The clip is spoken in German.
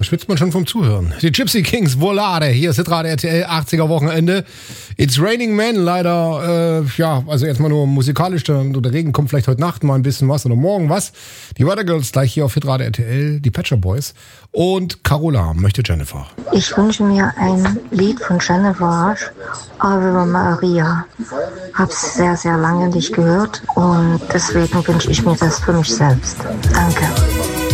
schwitzt man schon vom Zuhören. Die Gypsy Kings, Volare, hier ist Hitradio RTL, 80er Wochenende. It's Raining Men, leider, also erstmal nur musikalisch, der Regen kommt vielleicht heute Nacht mal ein bisschen was oder morgen was. Die Weather Girls gleich hier auf Hitradio RTL, die Patcher Boys und Carola möchte Jennifer. Ich wünsche mir ein Lied von Jennifer, Ave Maria. Hab's sehr, sehr lange nicht gehört und deswegen wünsche ich mir das für mich selbst. Danke.